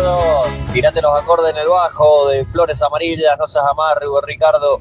Ricardo, tirate los acordes en el bajo de Flores Amarillas, no seas amargo, Ricardo.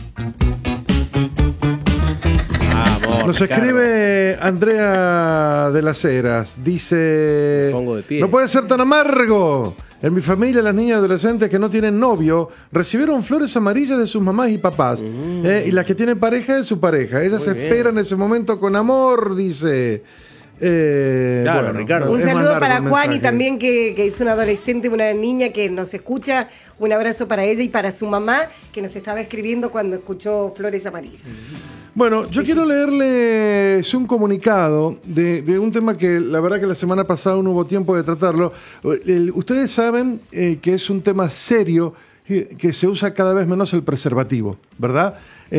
Nos escribe Andrea de las Heras, dice: no puede ser tan amargo. En mi familia, las niñas y adolescentes que no tienen novio recibieron flores amarillas de sus mamás y papás, y las que tienen pareja de su pareja. Ellas esperan ese momento con amor, dice. Claro, bueno, Ricardo. Un saludo para Juani también, que es una adolescente, una niña que nos escucha. Un abrazo para ella y para su mamá, que nos estaba escribiendo cuando escuchó Flores Amarillas. Bueno, yo quiero leerles un comunicado de un tema que la verdad que la semana pasada no hubo tiempo de tratarlo. Ustedes saben que es un tema serio, que se usa cada vez menos el preservativo, ¿verdad?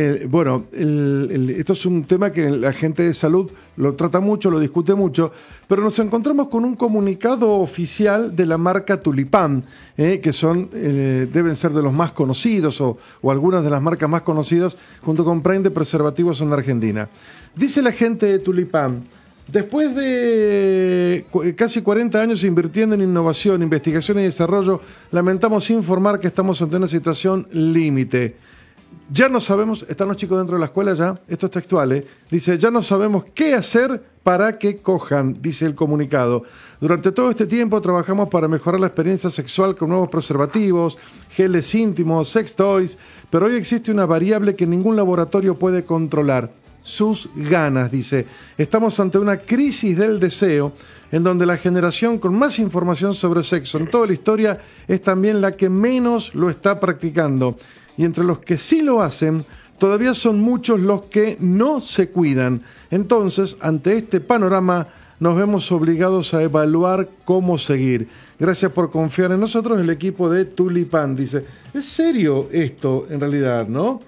Esto es un tema que la gente de salud lo trata mucho, lo discute mucho, pero nos encontramos con un comunicado oficial de la marca Tulipán, que deben ser de los más conocidos o algunas de las marcas más conocidas junto con Prime de preservativos en la Argentina. Dice la gente de Tulipán: después de casi 40 años invirtiendo en innovación, investigación y desarrollo, lamentamos informar que estamos ante una situación límite. Ya no sabemos, están los chicos dentro de la escuela ya, esto es textual, dice: ya no sabemos qué hacer para que cojan, dice el comunicado. Durante todo este tiempo trabajamos para mejorar la experiencia sexual con nuevos preservativos, geles íntimos, sex toys, pero hoy existe una variable que ningún laboratorio puede controlar: sus ganas, dice. Estamos ante una crisis del deseo en donde la generación con más información sobre sexo en toda la historia es también la que menos lo está practicando. Y entre los que sí lo hacen, todavía son muchos los que no se cuidan. Entonces, ante este panorama, nos vemos obligados a evaluar cómo seguir. Gracias por confiar en nosotros, el equipo de Tulipán. Dice, es serio esto en realidad, ¿no?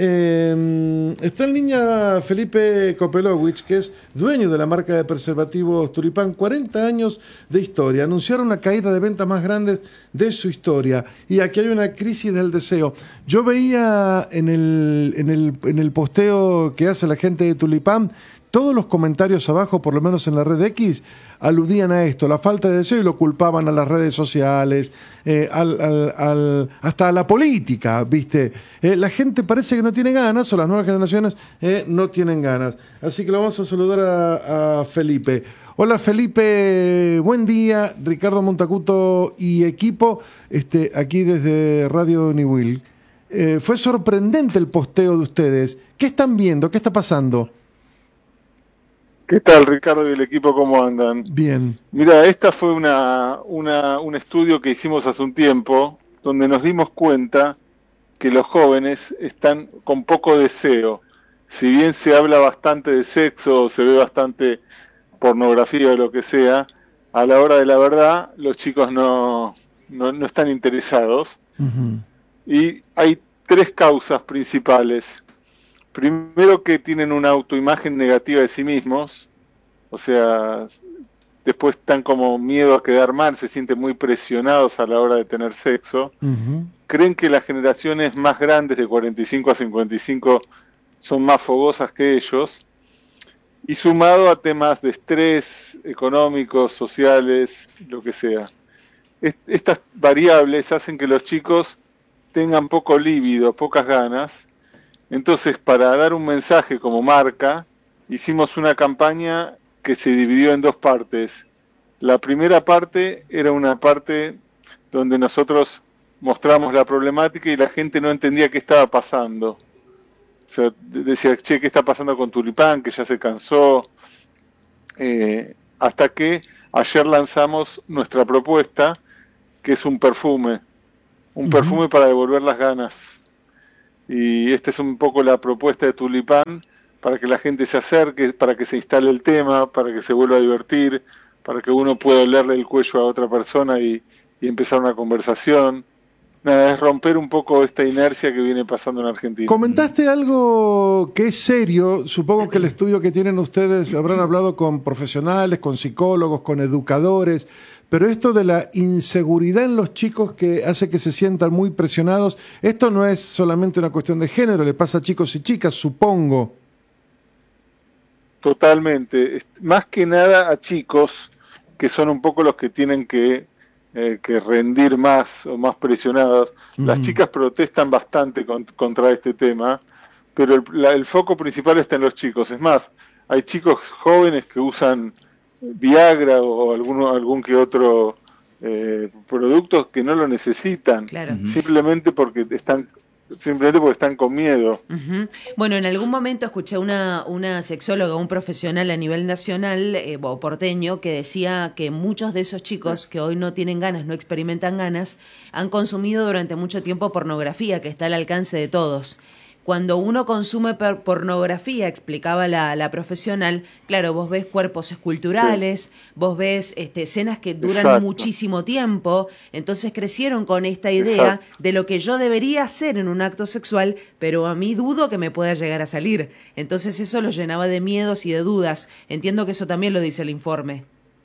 Está en línea Felipe Kopelowicz, que es dueño de la marca de preservativos Tulipán, 40 años de historia. Anunciaron una caída de ventas más grandes de su historia y aquí hay una crisis del deseo. Yo veía en el posteo que hace la gente de Tulipán, todos los comentarios abajo, por lo menos en la red X, aludían a esto, la falta de deseo, y lo culpaban a las redes sociales, hasta a la política, ¿viste? La gente parece que no tiene ganas, o las nuevas generaciones no tienen ganas. Así que lo vamos a saludar a Felipe. Hola Felipe, buen día. Ricardo Montacuto y equipo, aquí desde Radio Niwil. Fue sorprendente el posteo de ustedes. ¿Qué están viendo? ¿Qué está pasando? ¿Qué tal, Ricardo y el equipo? ¿Cómo andan? Bien. Mira, esta fue un estudio que hicimos hace un tiempo, donde nos dimos cuenta que los jóvenes están con poco deseo. Si bien se habla bastante de sexo, se ve bastante pornografía o lo que sea, a la hora de la verdad, los chicos no están interesados. Uh-huh. Y hay 3 causas principales. Primero, que tienen una autoimagen negativa de sí mismos, o sea, después están como miedo a quedar mal, se sienten muy presionados a la hora de tener sexo. Uh-huh. Creen que las generaciones más grandes, de 45 a 55, son más fogosas que ellos. Y sumado a temas de estrés económicos, sociales, lo que sea. Estas variables hacen que los chicos tengan poco líbido, pocas ganas. Entonces, para dar un mensaje como marca, hicimos una campaña que se dividió en 2 partes. La primera parte era una parte donde nosotros mostramos la problemática y la gente no entendía qué estaba pasando. O sea, decía, che, ¿qué está pasando con Tulipán? Que ya se cansó. Hasta que ayer lanzamos nuestra propuesta, que es un perfume. Un perfume para devolver las ganas. Y esta es un poco la propuesta de Tulipán, para que la gente se acerque, para que se instale el tema, para que se vuelva a divertir, para que uno pueda olerle el cuello a otra persona y empezar una conversación. Nada, es romper un poco esta inercia que viene pasando en Argentina. Comentaste algo que es serio. Supongo que el estudio que tienen ustedes habrán hablado con profesionales, con psicólogos, con educadores, pero esto de la inseguridad en los chicos que hace que se sientan muy presionados, esto no es solamente una cuestión de género, le pasa a chicos y chicas, supongo. Totalmente. Más que nada a chicos, que son un poco los que tienen que que rendir más o más presionados. Las chicas protestan bastante contra este tema, pero el foco principal está en los chicos. Es más, hay chicos jóvenes que usan Viagra o algún que otro productos que no lo necesitan, Claro. simplemente porque están con miedo. Bueno, en algún momento escuché una sexóloga, un profesional a nivel nacional, o porteño, que decía que muchos de esos chicos que hoy no tienen ganas, no experimentan ganas, han consumido durante mucho tiempo pornografía, que está al alcance de todos. Cuando uno consume pornografía, explicaba la profesional, claro, vos ves cuerpos esculturales, vos ves escenas que duran muchísimo tiempo, entonces crecieron con esta idea de lo que yo debería hacer en un acto sexual, pero a mí dudo que me pueda llegar a salir. Entonces eso los llenaba de miedos y de dudas. Entiendo que eso también lo dice el informe.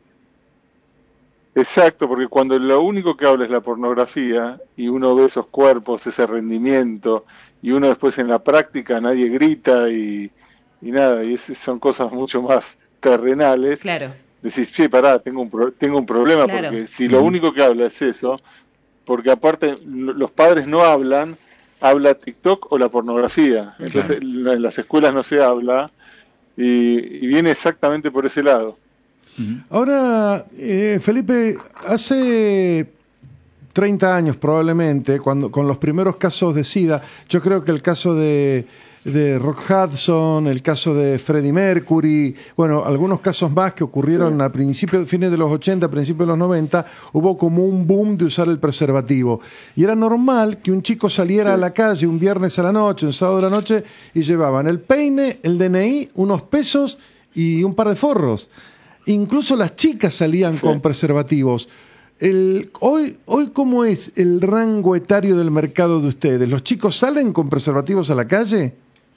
Exacto, porque cuando lo único que habla es la pornografía y uno ve esos cuerpos, ese rendimiento, y uno después en la práctica nadie grita y nada, y son cosas mucho más terrenales. Claro. Decís, sí, pará, tengo un problema, Claro. porque si lo único que habla es eso, porque aparte los padres no habla TikTok o la pornografía, entonces en las escuelas no se habla y viene exactamente por ese lado. Ahora, Felipe, hace 30 años probablemente, con los primeros casos de SIDA, yo creo que el caso de Rock Hudson, el caso de Freddie Mercury, bueno, algunos casos más que ocurrieron a fines de los 80, principios de los 90, hubo como un boom de usar el preservativo. Y era normal que un chico saliera a la calle un viernes a la noche, un sábado a la noche, y llevaban el peine, el DNI, unos pesos y un par de forros. Incluso las chicas salían con preservativos. Hoy, ¿cómo es el rango etario del mercado de ustedes? ¿Los chicos salen con preservativos a la calle?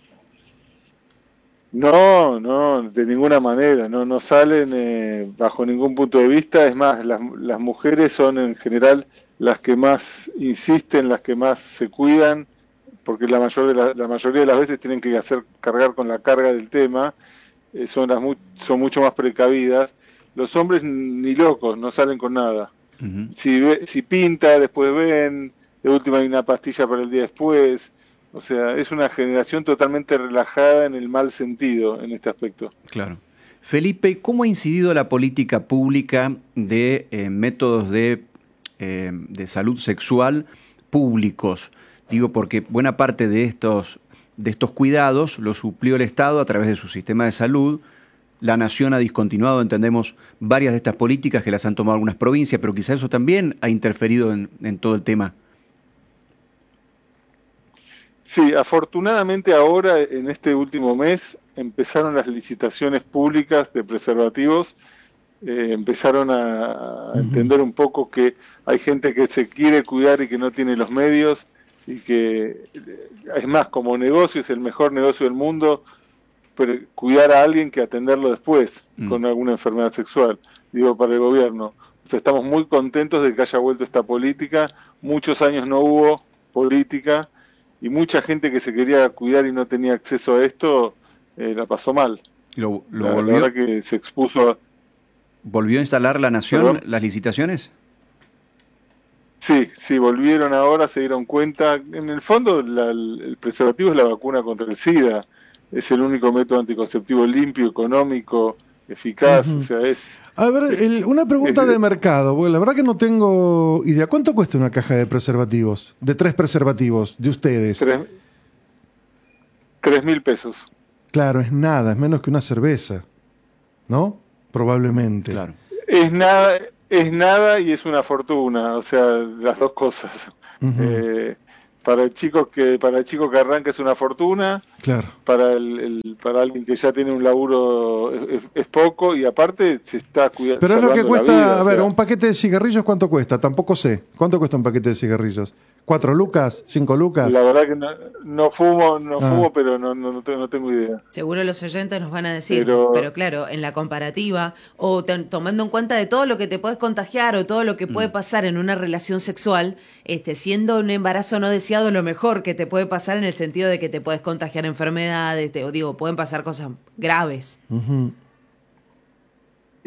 No, de ninguna manera, no salen bajo ningún punto de vista. Es más, las mujeres son en general las que más insisten, las que más se cuidan, porque la mayoría de las veces tienen que cargar con la carga del tema. Son mucho más precavidas. Los hombres ni locos, no salen con nada. Si pinta, después ven, de última hay una pastilla para el día después. O sea, es una generación totalmente relajada en el mal sentido en este aspecto. Claro. Felipe, ¿cómo ha incidido la política pública de métodos de salud sexual públicos? Digo, porque buena parte de estos cuidados los suplió el Estado a través de su sistema de salud. La Nación ha discontinuado, entendemos, varias de estas políticas que las han tomado algunas provincias, pero quizá eso también ha interferido en todo el tema. Sí, afortunadamente ahora, en este último mes, empezaron las licitaciones públicas de preservativos. Empezaron a entender un poco que hay gente que se quiere cuidar y que no tiene los medios, y que es más, como negocio es el mejor negocio del mundo, pero cuidar a alguien que atenderlo después con alguna enfermedad sexual, digo, para el gobierno. O sea, estamos muy contentos de que haya vuelto esta política. Muchos años no hubo política y mucha gente que se quería cuidar y no tenía acceso a esto la pasó mal. La volvió, la verdad que se expuso ¿Volvió a instalar la Nación las licitaciones? Sí, volvieron ahora, se dieron cuenta. En el fondo, el preservativo es la vacuna contra el SIDA. Es el único método anticonceptivo limpio, económico, eficaz. O sea, es... A ver, una pregunta de mercado, porque la verdad que no tengo idea. ¿Cuánto cuesta una caja de preservativos? De 3 preservativos, de ustedes. 3.000 pesos. Claro, es nada, es menos que una cerveza, ¿no? Probablemente. Claro. Es nada y es una fortuna, o sea, las dos cosas. Para el chico que arranca es una fortuna. Claro. Para alguien que ya tiene un laburo es poco, y aparte se está cuidando. Pero es lo que cuesta, vida, a ver, un paquete de cigarrillos, ¿cuánto cuesta? Tampoco sé. ¿Cuánto cuesta un paquete de cigarrillos? ¿4 lucas? ¿5 lucas? La verdad que no fumo, pero no tengo idea. Seguro los oyentes nos van a decir, pero claro, en la comparativa, o tomando en cuenta de todo lo que te puedes contagiar o todo lo que puede pasar en una relación sexual, siendo un embarazo no deseado lo mejor que te puede pasar, en el sentido de que te puedes contagiar enfermedades, pueden pasar cosas graves.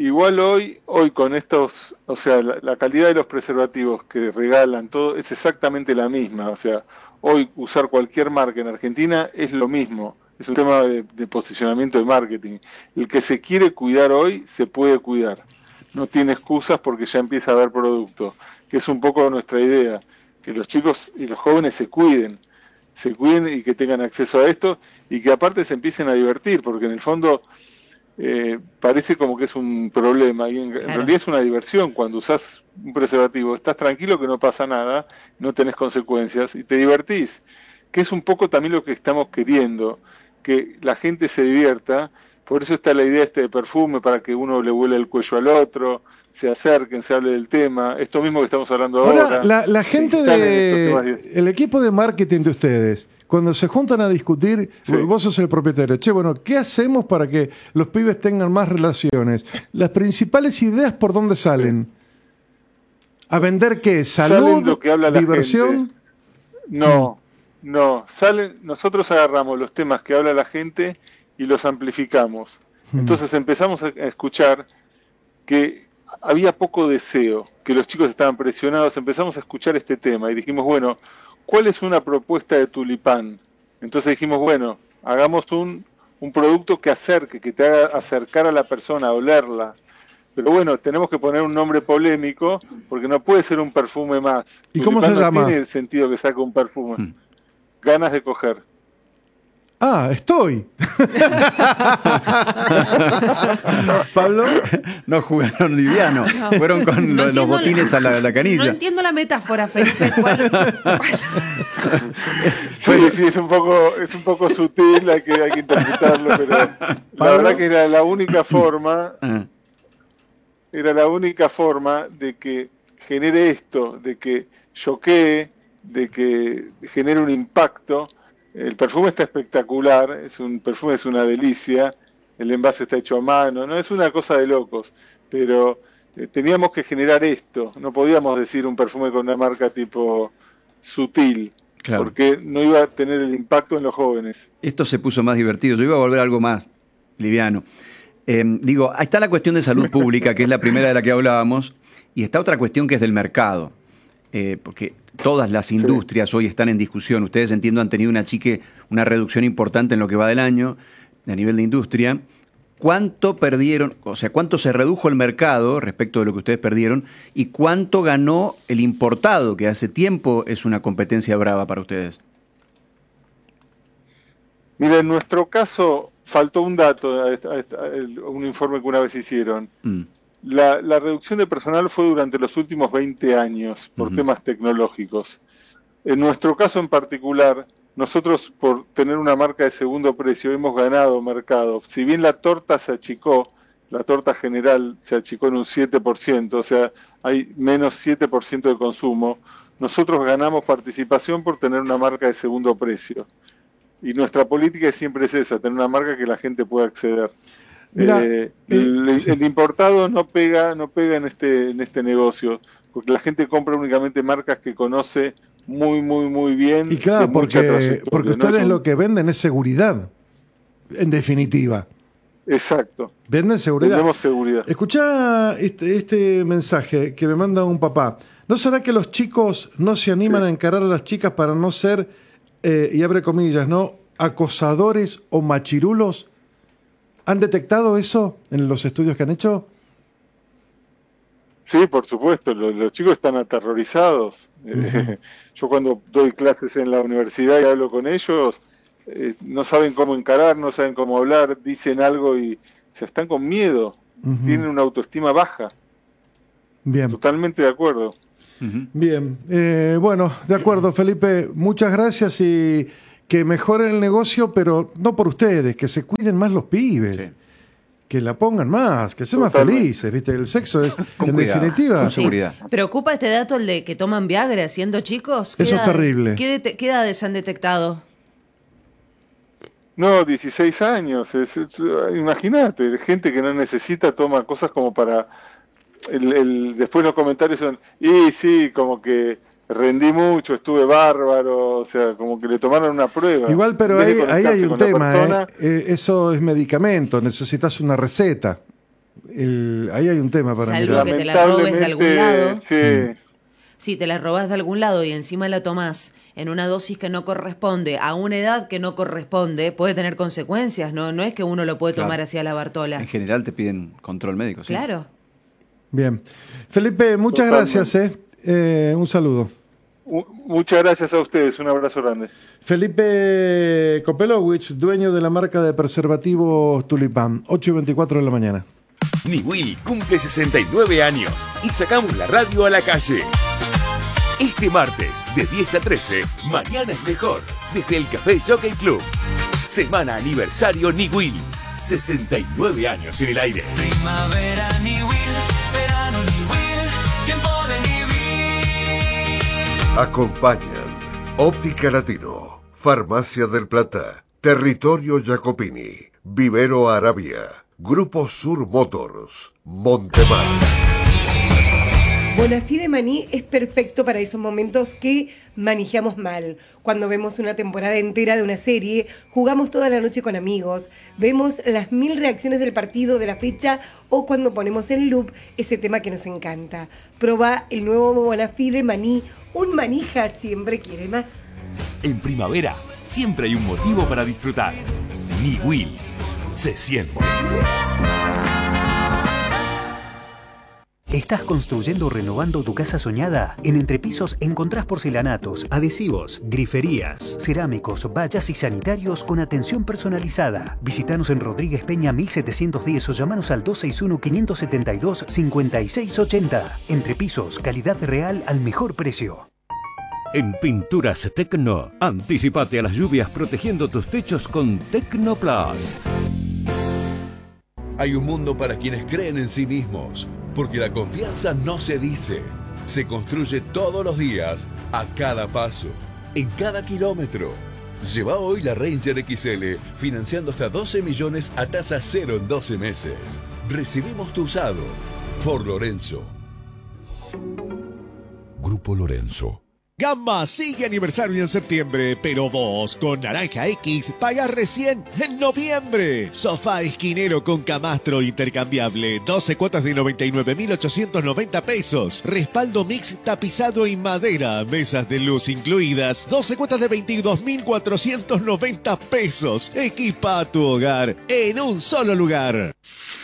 igual hoy con estos, o sea, la calidad de los preservativos que regalan, todo es exactamente la misma. O sea, hoy usar cualquier marca en Argentina es lo mismo. Es un tema de posicionamiento de marketing. El que se quiere cuidar hoy se puede cuidar. No tiene excusas porque ya empieza a haber producto, que es un poco nuestra idea, que los chicos y los jóvenes se cuiden y que tengan acceso a esto y que aparte se empiecen a divertir, porque en el fondo parece como que es un problema y en realidad es una diversión. Cuando usás un preservativo estás tranquilo que no pasa nada, no tenés consecuencias y te divertís, que es un poco también lo que estamos queriendo, que la gente se divierta. Por eso está la idea de perfume, para que uno le huele el cuello al otro, se acerquen, se hable del tema, esto mismo que estamos hablando ahora. La gente el equipo de marketing de ustedes, cuando se juntan a discutir, vos sos el propietario, ¿qué hacemos para que los pibes tengan más relaciones? Las principales ideas, ¿por dónde salen? ¿A vender qué? ¿Salud? ¿Diversión? No, nosotros agarramos los temas que habla la gente y los amplificamos. Entonces empezamos a escuchar que había poco deseo, que los chicos estaban presionados, empezamos a escuchar este tema y dijimos, bueno, ¿cuál es una propuesta de Tulipán? Entonces dijimos, bueno, hagamos un producto que acerque, que te haga acercar a la persona, a olerla. Pero bueno, tenemos que poner un nombre polémico, porque no puede ser un perfume más. ¿Y cómo se llama? No tiene sentido que saque un perfume. Ganas de coger. Estoy. ¿Pablo? No jugaron liviano, fueron con los botines a la canilla. No entiendo la metáfora, Felipe. Sí, es un poco sutil, hay que interpretarlo, pero la verdad que era la única forma de que genere esto, de que choquee, de que genere un impacto. El perfume está espectacular, es una delicia, el envase está hecho a mano, no es una cosa de locos, pero teníamos que generar esto, no podíamos decir un perfume con una marca tipo Sutil, claro, porque no iba a tener el impacto en los jóvenes. Esto se puso más divertido, yo iba a volver a algo más liviano. Ahí está la cuestión de salud pública, que es la primera de la que hablábamos, y está otra cuestión que es del mercado, porque todas las industrias hoy están en discusión. Ustedes, entiendo, han tenido una reducción importante en lo que va del año a nivel de industria. ¿Cuánto perdieron, cuánto se redujo el mercado respecto de lo que ustedes perdieron y cuánto ganó el importado, que hace tiempo es una competencia brava para ustedes? Mira, en nuestro caso faltó un dato, un informe que una vez hicieron. La reducción de personal fue durante los últimos 20 años por temas tecnológicos. En nuestro caso en particular, nosotros por tener una marca de segundo precio hemos ganado mercado. Si bien la torta se achicó, la torta general se achicó en un 7%, o sea, hay menos 7% de consumo, nosotros ganamos participación por tener una marca de segundo precio. Y nuestra política siempre es esa, tener una marca que la gente pueda acceder. Mira, el importado no pega en este negocio, porque la gente compra únicamente marcas que conoce muy bien. Y claro, porque ustedes lo que venden es seguridad, en definitiva. Exacto. Venden seguridad. Vendemos seguridad. Escuchá este mensaje que me manda un papá. ¿No será que los chicos no se animan a encarar a las chicas para no ser, y abre comillas, ¿no?, acosadores o machirulos? ¿Han detectado eso en los estudios que han hecho? Sí, por supuesto, los chicos están aterrorizados. Yo cuando doy clases en la universidad y hablo con ellos, no saben cómo encarar, no saben cómo hablar, dicen algo y están con miedo, tienen una autoestima baja. Bien. Totalmente de acuerdo. Bien, bueno, de acuerdo, Felipe, muchas gracias y que mejoren el negocio, pero no por ustedes, que se cuiden más los pibes. Sí. Que la pongan más, que sean más felices, ¿viste? El sexo es, en definitiva... Con seguridad. ¿Preocupa este dato, el de que toman Viagra siendo chicos? Eso es terrible. ¿Qué edades han detectado? No, 16 años. Imagínate, gente que no necesita toma cosas como para... después los comentarios son, y sí, como que rendí mucho, estuve bárbaro, o sea, como que le tomaron una prueba. Igual, pero ahí hay un tema, eso es medicamento, necesitas una receta. Ahí hay un tema para Salvo mirar. que te la robes de algún lado. Sí. Si te la robas de algún lado y encima la tomás en una dosis que no corresponde, a una edad que no corresponde, puede tener consecuencias. No es que uno lo puede tomar Claro. así a la Bartola. En general te piden control médico, ¿sí? Claro. Bien. Felipe, muchas Totalmente. gracias. Un saludo. Muchas gracias a ustedes, un abrazo grande. Felipe Kopelowicz, dueño de la marca de preservativos Tulipán, 8:24 de la mañana. Niwil cumple 69 años y sacamos la radio a la calle. Este martes, de 10 a 13, Mañana es Mejor, desde el Café Jockey Club. Semana aniversario Niwil, 69 años en el aire. Primavera Niwil, verano Niwil, tiempo de Niwil. Acompañan Óptica Latino, Farmacia del Plata, Territorio Jacopini, Vivero Arabia, Grupo Sur Motors, Montemar. Bonafide Maní es perfecto para esos momentos que manejamos mal. Cuando vemos una temporada entera de una serie, jugamos toda la noche con amigos, vemos las 1000 reacciones del partido, de la fecha, o cuando ponemos en loop ese tema que nos encanta. Probá el nuevo Bonafide Maní, un manija siempre quiere más. En primavera, siempre hay un motivo para disfrutar. Niwil, se siente. ¿Estás construyendo o renovando tu casa soñada? En Entrepisos encontrás porcelanatos, adhesivos, griferías, cerámicos, vallas y sanitarios con atención personalizada. Visítanos en Rodríguez Peña 1710 o llamanos al 261-572-5680. Entrepisos, calidad real al mejor precio. En Pinturas Tecno, anticipate a las lluvias protegiendo tus techos con Tecnoplast. Hay un mundo para quienes creen en sí mismos, porque la confianza no se dice, se construye todos los días, a cada paso, en cada kilómetro. Lleva hoy la Ranger XL, financiando hasta 12 millones a tasa cero en 12 meses. Recibimos tu usado. Ford Lorenzo. Grupo Lorenzo. Gamma sigue aniversario en septiembre, pero vos con Naranja X pagás recién en noviembre. Sofá esquinero con camastro intercambiable, 12 cuotas de 99.890 pesos. Respaldo mix tapizado en madera, mesas de luz incluidas, 12 cuotas de 22.490 pesos. Equipa tu hogar en un solo lugar.